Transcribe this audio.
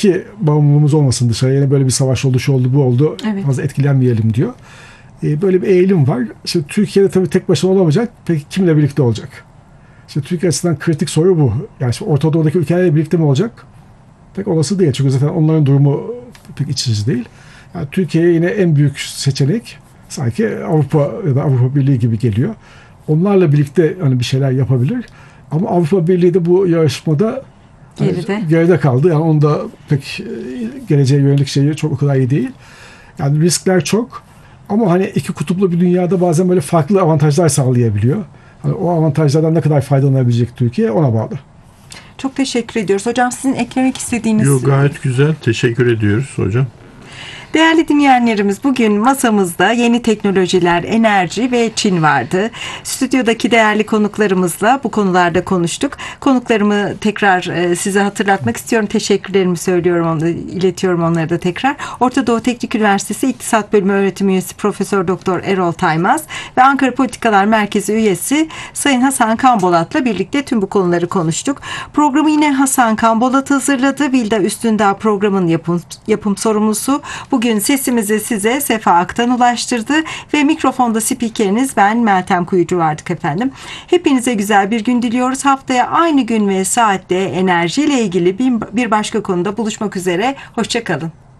ki bağımlılığımız olmasın dışarıya. Yine böyle bir savaş oldu, şu oldu, bu oldu. Evet. Fazla etkilenmeyelim diyor. Böyle bir eğilim var. İşte Türkiye'de tabii tek başına olamayacak. Peki kimle birlikte olacak? İşte Türkiye açısından kritik soru bu. Yani işte Orta Doğu'daki ülkelerle birlikte mi olacak? Pek olası değil. Çünkü zaten onların durumu pek iç açıcı değil. Yani Türkiye'ye yine en büyük seçenek sanki Avrupa ya da Avrupa Birliği gibi geliyor. Onlarla birlikte hani bir şeyler yapabilir. Ama Avrupa Birliği de bu yarışmada geride kaldı. Yani onda pek geleceğe yönelik şeyi çok o kadar iyi değil. Yani riskler çok. Ama hani iki kutuplu bir dünyada bazen böyle farklı avantajlar sağlayabiliyor. Hani o avantajlardan ne kadar faydalanabilecek Türkiye ona bağlı. Çok teşekkür ediyoruz. Hocam sizin eklemek istediğiniz... Yok, gayet güzel. Teşekkür ediyoruz hocam. Değerli dinleyenlerimiz, bugün masamızda yeni teknolojiler, enerji ve Çin vardı. Stüdyodaki değerli konuklarımızla bu konularda konuştuk. Konuklarımı tekrar size hatırlatmak istiyorum. Teşekkürlerimi söylüyorum, iletiyorum onları da tekrar. Orta Doğu Teknik Üniversitesi İktisat Bölümü öğretim üyesi Profesör Doktor Erol Taymaz ve Ankara Politikalar Merkezi üyesi Sayın Hasan Kanbolat'la birlikte tüm bu konuları konuştuk. Programı yine Hasan Kanbolat hazırladı. Vilda Üstündağ programın yapım sorumlusu. Bugün sesimizi size Sefa Aktan ulaştırdı ve mikrofonda spikeriniz ben Meltem Kuyucu vardık efendim. Hepinize güzel bir gün diliyoruz. Haftaya aynı gün ve saatte enerjiyle ilgili bir başka konuda buluşmak üzere. Hoşça kalın.